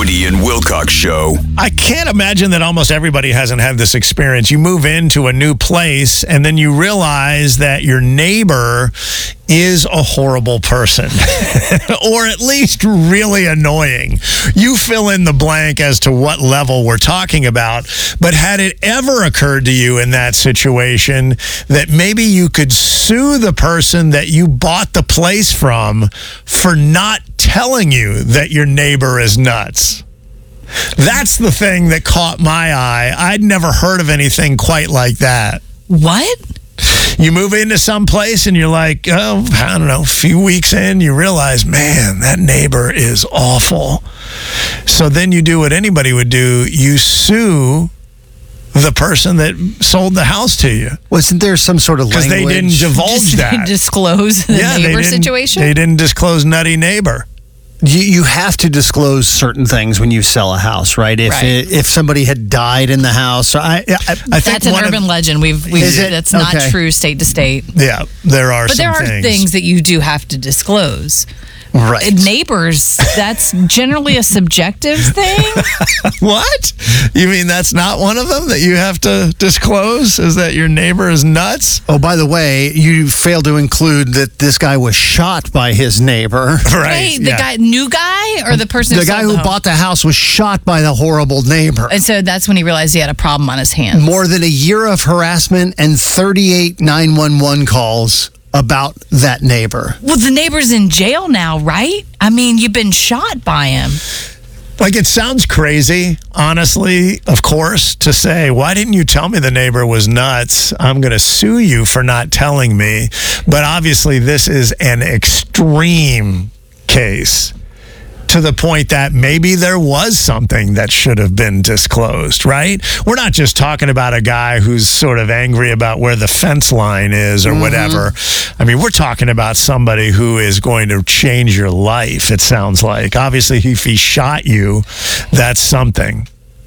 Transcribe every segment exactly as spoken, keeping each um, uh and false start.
Woody and Wilcox Show. I can't imagine that almost everybody hasn't had this experience. You move into a new place and then you realize that your neighbor is a horrible person or at least really annoying. You fill in the blank as to what level we're talking about, but had it ever occurred to you in that situation that maybe you could sue the person that you bought the place from for not telling you that your neighbor is nuts? That's the thing that caught my eye. I'd never heard of anything quite like that. What? You move into some place and you're like, oh, I don't know, a few weeks in, you realize, man, that neighbor is awful. So then you do what anybody would do. You sue the person that sold the house to you. Wasn't there some sort of language? Because they didn't divulge Just that. disclose the yeah, neighbor they situation? They didn't disclose nutty neighbor. You, you have to disclose certain things when you sell a house, right? If Right. It, if somebody had died in the house, I, I, I think That's an one urban of, legend. We've, we've Is it? That's not Okay. true state to state. Yeah, there are But some there are things. things that you do have to disclose. right. Neighbors, that's generally a subjective thing. What? You mean that's not one of them that you have to disclose? Is that your neighbor is nuts? Oh, by the way, you failed to include that this guy was shot by his neighbor. Right. Wait, the yeah. guy, new guy, or the person? The who guy sold who the home? bought the house was shot by the horrible neighbor. And so that's when he realized he had a problem on his hands. More than a year of harassment and thirty-eight nine one one calls about that neighbor. Well, the neighbor's in jail now, right? I mean, you've been shot by him. Like, it sounds crazy, honestly, of course, to say, why didn't you tell me the neighbor was nuts? I'm going to sue you for not telling me. But obviously, this is an extreme case to the point that maybe there was something that should have been disclosed, right? We're not just talking about a guy who's sort of angry about where the fence line is or mm-hmm. whatever. I mean, we're talking about somebody who is going to change your life, it sounds like. Obviously, if he shot you, that's something.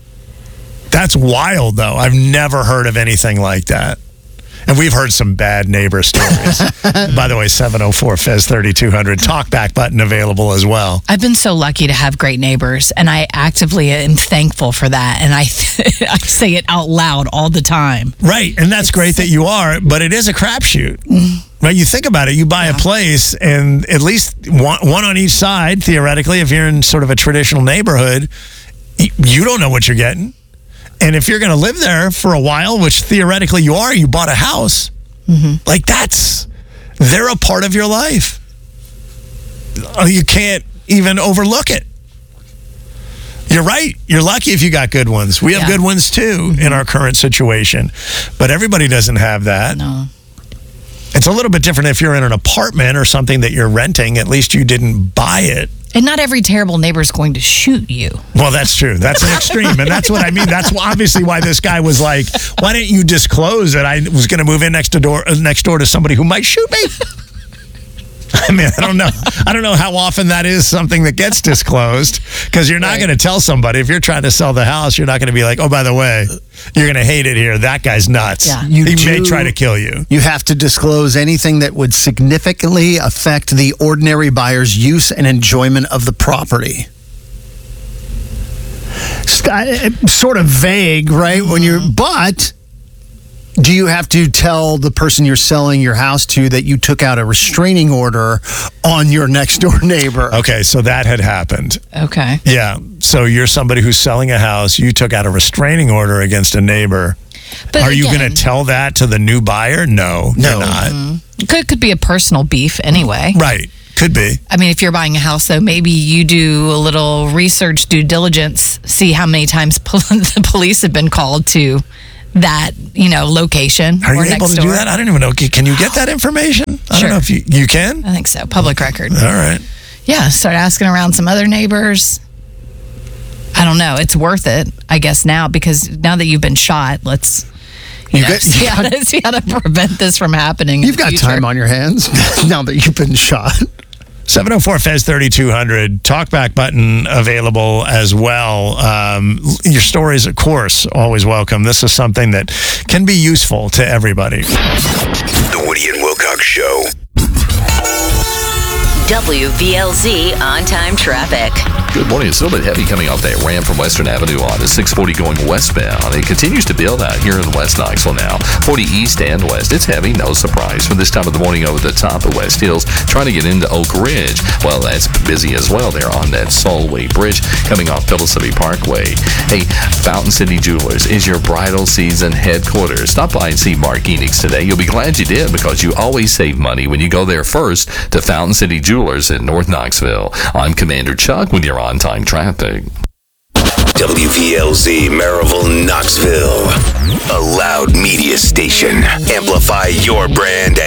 That's wild, though. I've never heard of anything like that. And we've heard some bad neighbor stories. By the way, seven oh four F E Z thirty-two hundred. Talkback button available as well. I've been so lucky to have great neighbors, and I actively am thankful for that. And I, I say it out loud all the time. Right, and that's great that you are, but it is a crapshoot. Right, you think about it. You buy yeah. a place, and at least one, one on each side, theoretically, if you're in sort of a traditional neighborhood, you don't know what you're getting. And if you're going to live there for a while, which theoretically you are, you bought a house, mm-hmm. like that's, they're a part of your life. You can't even overlook it. You're right. You're lucky if you got good ones. We have yeah. good ones too mm-hmm. in our current situation, but everybody doesn't have that. No. It's a little bit different if you're in an apartment or something that you're renting. At least you didn't buy it. And not every terrible neighbor is going to shoot you. Well, that's true. That's an extreme. And that's what I mean. That's obviously why this guy was like, why didn't you disclose that I was going to move in next to door, uh, next door to somebody who might shoot me? I mean, I don't know. I don't know how often that is something that gets disclosed, because you're not right. going to tell somebody. If you're trying to sell the house, you're not going to be like, oh, by the way, you're going to hate it here. That guy's nuts. Yeah. You he do, may try to kill you. You have to disclose anything that would significantly affect the ordinary buyer's use and enjoyment of the property. Sort of vague, right? Mm-hmm. When you're, but do you have to tell the person you're selling your house to that you took out a restraining order on your next door neighbor? Okay, so that had happened. Okay. Yeah. So you're somebody who's selling a house. You took out a restraining order against a neighbor. But Are again, you going to tell that to the new buyer? No, No. you're not. Mm-hmm. Could could be a personal beef anyway. Right. Could be. I mean, if you're buying a house, though, maybe you do a little research, due diligence, see how many times pol- the police have been called to that, you know, location. Are or you able next to door. do that? I don't even know. Can you get that information? I Sure. don't know if you, you can. I think so. Public record. All right. Yeah, start asking around some other neighbors. I don't know. It's worth it, I guess, now, because now that you've been shot, let's you You know, get- see, how to, see how to prevent this from happening. in You've the got future. time on your hands now that you've been shot. seven oh four F E Z thirty-two hundred. Talkback button available as well. Um, your stories, of course, always welcome. This is something that can be useful to everybody. The Woody and Wilcox Show. W V L Z on-time traffic. Good morning. It's a little bit heavy coming off that ramp from Western Avenue on to six forty going westbound. It continues to build out here in West Knoxville now. forty east and west. It's heavy, no surprise. For this time of the morning over the top of West Hills, trying to get into Oak Ridge. Well, that's busy as well there on that Solway Bridge coming off Pillsbury Parkway. Hey, Fountain City Jewelers is your bridal season headquarters. Stop by and see Mark Enix today. You'll be glad you did because you always save money when you go there first to Fountain City Jewelers in North Knoxville. I'm Commander Chuck with your on-time traffic. W V L Z Maryville, Knoxville. A loud media station. Amplify your brand